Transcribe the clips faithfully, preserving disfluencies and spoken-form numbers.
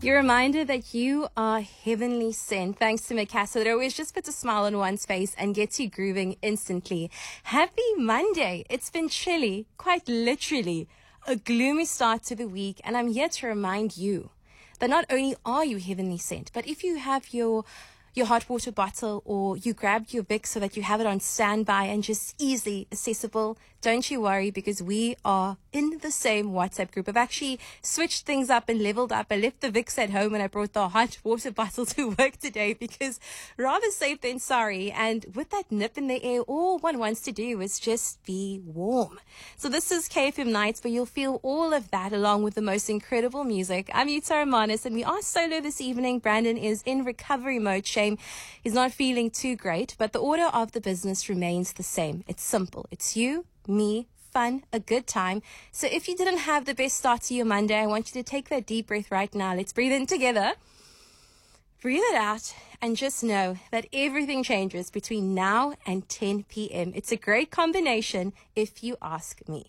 Your reminder that you are heavenly sent. Thanks to Mikasa, that always just puts a smile on one's face and gets you grooving instantly. Happy Monday. It's been chilly, quite literally, a gloomy start to the week, and I'm here to remind you that not only are you heavenly sent, but if you have your your hot water bottle or you grabbed your Bic so that you have it on standby and just easily accessible, don't you worry, because we are in the same WhatsApp group. I've actually switched things up and leveled up. I left the Vicks at home and I brought the hot water bottle to work today because rather safe than sorry. And with that nip in the air, all one wants to do is just be warm. So this is K F M Nights, where you'll feel all of that along with the most incredible music. I'm Yuta Romanis and we are solo this evening. Brandon is in recovery mode. Shame he's not feeling too great, but the order of the business remains the same. It's simple. It's you, me, fun, a good time. So if you didn't have the best start to your Monday, I want you to take that deep breath right now. Let's breathe in together. Breathe it out and just know that everything changes between now and ten p.m. It's a great combination if you ask me.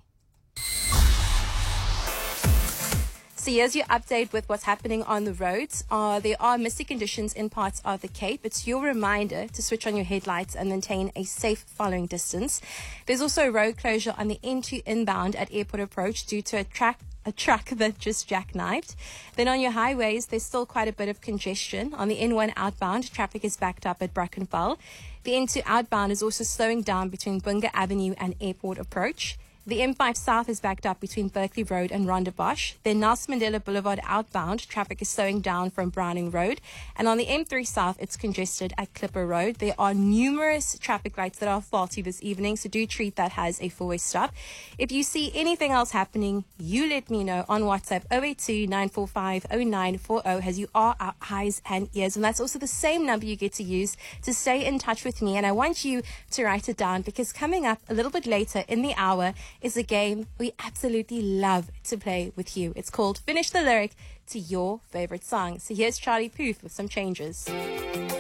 So here's your update with what's happening on the roads. Uh, there are misty conditions in parts of the Cape. It's your reminder to switch on your headlights and maintain a safe following distance. There's also road closure on the N two inbound at Airport Approach due to a track a truck that just jackknifed. Then on your highways, there's still quite a bit of congestion. On the N one outbound, traffic is backed up at Brackenfell. The N two outbound is also slowing down between Bunga Avenue and Airport Approach. The M five South is backed up between Berkeley Road and Rondebosch. Then Nelson Mandela Boulevard outbound, traffic is slowing down from Browning Road. And on the M three South, it's congested at Clipper Road. There are numerous traffic lights that are faulty this evening, so do treat that as a four-way stop. If you see anything else happening, you let me know on WhatsApp oh eight two, nine four five, oh nine four oh, as you are our eyes and ears. And that's also the same number you get to use to stay in touch with me. And I want you to write it down, because coming up a little bit later in the hour is a game we absolutely love to play with you. It's called Finish the Lyric to Your Favorite Song. So here's Charlie Puth with some changes.